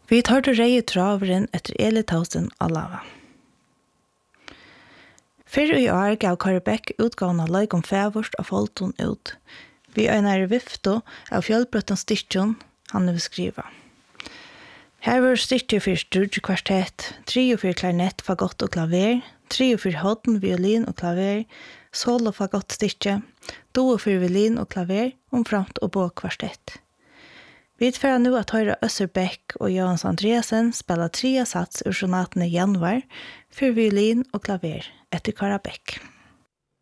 Vi tar til reie traveren etter Elithausen og Lava. Før i år gav Kari Beck utgående løg om fævorst av Folton ut. Vi øyner vifto av fjellbrøtten stikken han vil skrive. Her var stikker for strudge kvartett, 3 for klarinett, fagott og klaver, 3 for hodden, violin og klaver, solo fagott stikke, 2 for violin og klaver, omframt og bå kvartett. Vi tverrer nu at høyre Øsser Beck og Johans Andreasen spiller 3 sats ur sonaten i januar for violin og klaver etter Kari Beck.